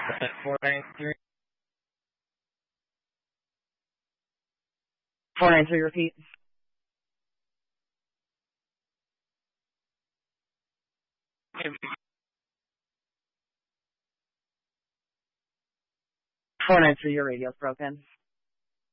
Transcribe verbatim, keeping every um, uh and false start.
four nine three. four nine three, repeat. four nine three, your radio's broken.